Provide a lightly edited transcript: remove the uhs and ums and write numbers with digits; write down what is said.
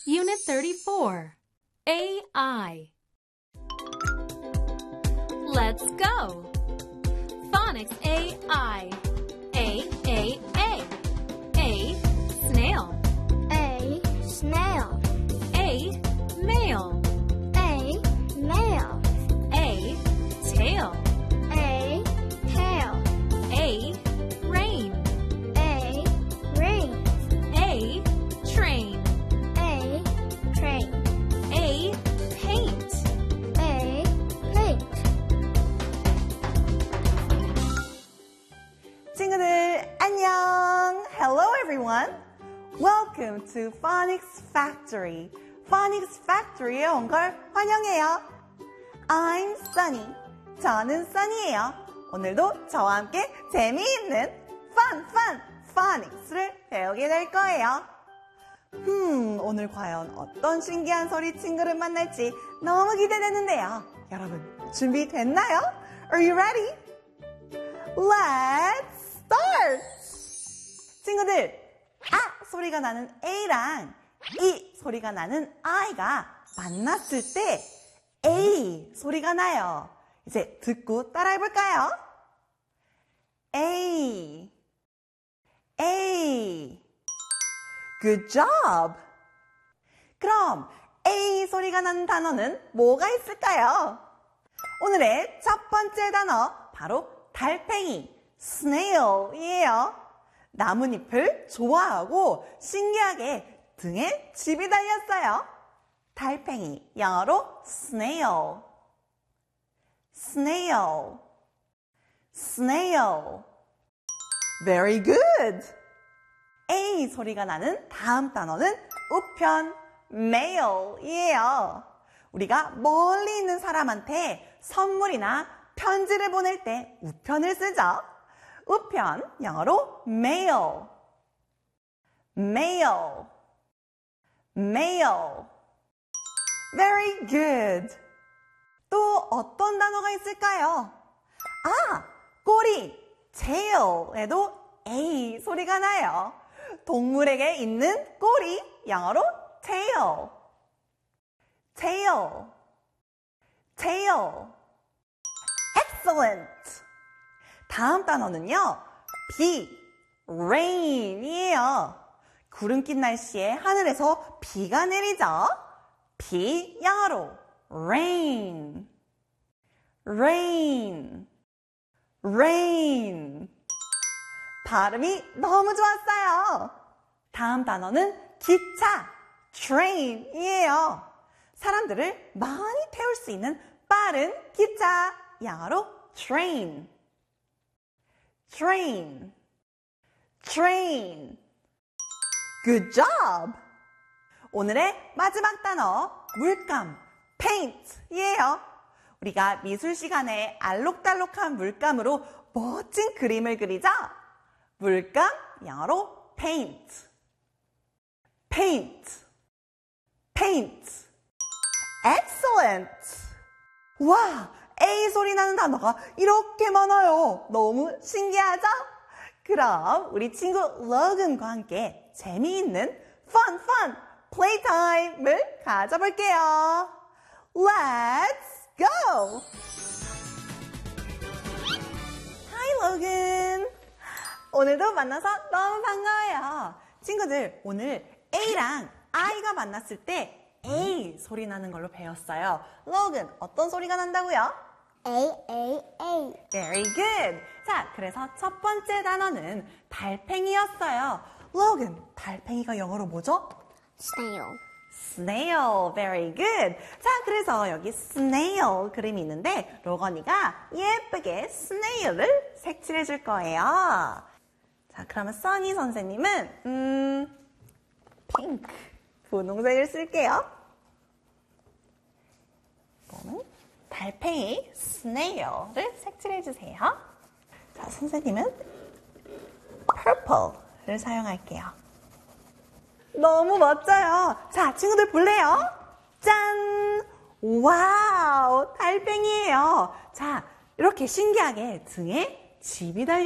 Unit 34, AI. Let's go. Phonics AI. A, snail. A, snail. A, male. A, male. A, tail. A, tail. A, rain. A, ring. A, train. A, train. A, paint. A, paint. 친구들 안녕! Hello everyone! Welcome to Phonics Factory. Phonics Factory에 온 걸 환영해요. I'm Sunny. 저는 Sunny예요. 오늘도 저와 함께 재미있는 fun Phonics를 배우게 될 거예요. 오늘 과연 어떤 신기한 소리 친구를 만날지 너무 기대되는데요. 여러분 준비됐나요? Are you ready? Let's start! 친구들, 아 소리가 나는 A랑 이 소리가 나는 I가 만났을 때 A 소리가 나요. 이제 듣고 따라해볼까요? A, A. Good job! 그럼 A 소리가 나는 단어는 뭐가 있을까요? 오늘의 첫 번째 단어 바로 달팽이, snail이에요. 나뭇잎을 좋아하고 신기하게 등에 집이 달렸어요. 달팽이, 영어로 snail, snail, snail. Very good! A 소리가 나는 다음 단어는 우편, mail이에요. 우리가 멀리 있는 사람한테 선물이나 편지를 보낼 때 우편을 쓰죠. 우편, 영어로 mail, mail, mail. Very good. 또 어떤 단어가 있을까요? 아, 꼬리, tail에도 A 소리가 나요. 동물에게 있는 꼬리, 영어로 tail, tail, tail. Excellent. 다음 단어는요, 비, rain이에요. 구름 낀 날씨에 하늘에서 비가 내리죠. 비, 영어로 rain, rain, rain. 발음이 너무 좋았어요. 다음 단어는 기차, train이에요. 사람들을 많이 태울 수 있는 빠른 기차, 영어로 train, train, train. Good job! 오늘의 마지막 단어, 물감, paint이에요. 우리가 미술 시간에 알록달록한 물감으로 멋진 그림을 그리죠? 물감, 영어로 paint, paint, paint. Excellent! 와, A 소리 나는 단어가 이렇게 많아요. 너무 신기하죠? 그럼 우리 친구 로건과 함께 재미있는 fun playtime을 가져볼게요. Let's go! Hi, Logan! 오늘도 만나서 너무 반가워요. 친구들, 오늘 A랑 I가 만났을 때 A 소리 나는 걸로 배웠어요. 로건, 어떤 소리가 난다고요? A, A, A. Very good. 자, 그래서 첫 번째 단어는 달팽이였어요. 로건, 달팽이가 영어로 뭐죠? Snail. Snail. Very good. 자, 그래서 여기 snail 그림이 있는데 로건이가 예쁘게 snail을 색칠해 줄 거예요. 자, 그러면 써니 선생님은 핑크, 분홍색을 쓸게요. 이거는 달팽이, snail을 색칠해 주세요. 자, 선생님은 purple를 사용할게요. 너무 멋져요. 자, 친구들 볼래요? 짠! 와우! 달팽이에요. 자, 이렇게 신기하게 등에 집이 달려